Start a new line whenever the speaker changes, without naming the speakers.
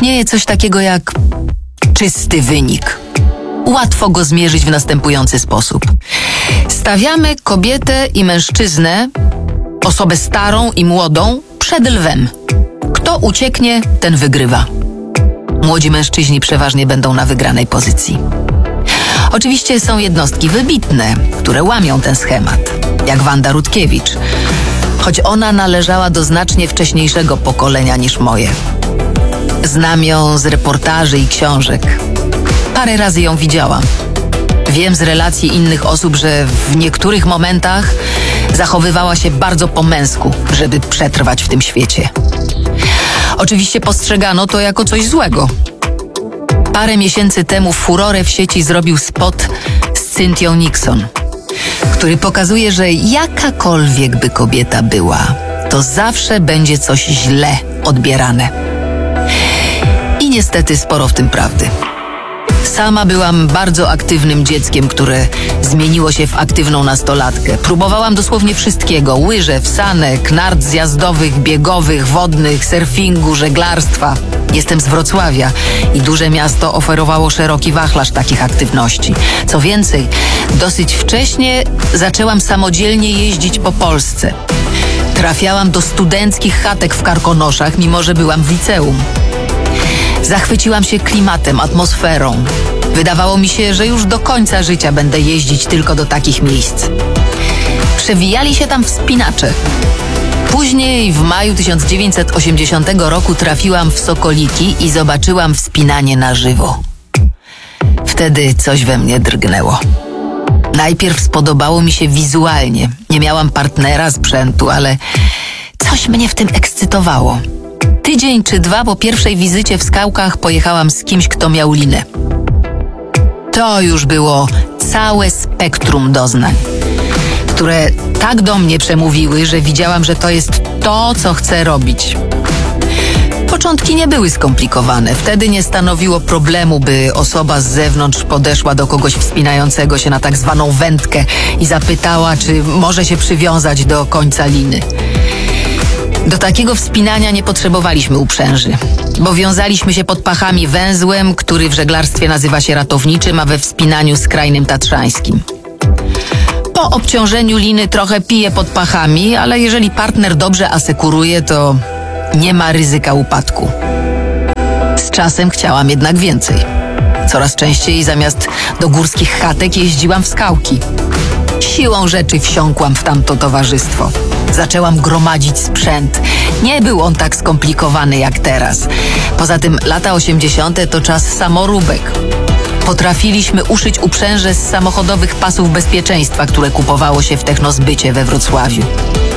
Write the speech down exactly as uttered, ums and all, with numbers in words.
Istnieje coś takiego jak czysty wynik. Łatwo go zmierzyć w następujący sposób. Stawiamy kobietę i mężczyznę, osobę starą i młodą, przed lwem. Kto ucieknie, ten wygrywa. Młodzi mężczyźni przeważnie będą na wygranej pozycji. Oczywiście są jednostki wybitne, które łamią ten schemat, jak Wanda Rutkiewicz, choć ona należała do znacznie wcześniejszego pokolenia niż moje. Znam ją z reportaży i książek. Parę razy ją widziałam. Wiem z relacji innych osób, że w niektórych momentach zachowywała się bardzo po męsku, żeby przetrwać w tym świecie. Oczywiście postrzegano to jako coś złego. Parę miesięcy temu furorę w sieci zrobił spot z Cynthią Nixon, który pokazuje, że jakakolwiek by kobieta była, to zawsze będzie coś źle odbierane. I niestety sporo w tym prawdy. Sama byłam bardzo aktywnym dzieckiem, które zmieniło się w aktywną nastolatkę. Próbowałam dosłownie wszystkiego. Łyżew, sanek, nart zjazdowych, biegowych, wodnych, surfingu, żeglarstwa. Jestem z Wrocławia i duże miasto oferowało szeroki wachlarz takich aktywności. Co więcej, dosyć wcześnie zaczęłam samodzielnie jeździć po Polsce. Trafiałam do studenckich chatek w Karkonoszach, mimo że byłam w liceum. Zachwyciłam się klimatem, atmosferą. Wydawało mi się, że już do końca życia będę jeździć tylko do takich miejsc. Przewijali się tam wspinacze. Później w maju tysiąc dziewięćset osiemdziesiątego roku trafiłam w Sokoliki i zobaczyłam wspinanie na żywo. Wtedy coś we mnie drgnęło. Najpierw spodobało mi się wizualnie. Nie miałam partnera, sprzętu, ale coś mnie w tym ekscytowało. Tydzień czy dwa po pierwszej wizycie w Skałkach pojechałam z kimś, kto miał linę. To już było całe spektrum doznań, które tak do mnie przemówiły, że widziałam, że to jest to, co chcę robić. Początki nie były skomplikowane. Wtedy nie stanowiło problemu, by osoba z zewnątrz podeszła do kogoś wspinającego się na tak zwaną wędkę i zapytała, czy może się przywiązać do końca liny. Do takiego wspinania nie potrzebowaliśmy uprzęży, bo wiązaliśmy się pod pachami węzłem, który w żeglarstwie nazywa się ratowniczym, a we wspinaniu skrajnym tatrzańskim. Po obciążeniu liny trochę pije pod pachami, ale jeżeli partner dobrze asekuruje, to nie ma ryzyka upadku. Z czasem chciałam jednak więcej. Coraz częściej zamiast do górskich chatek jeździłam w Skałki. Siłą rzeczy wsiąkłam w tamto towarzystwo. Zaczęłam gromadzić sprzęt. Nie był on tak skomplikowany jak teraz. Poza tym lata osiemdziesiąte to czas samoróbek. Potrafiliśmy uszyć uprzęże z samochodowych pasów bezpieczeństwa, które kupowało się w Technozbycie we Wrocławiu.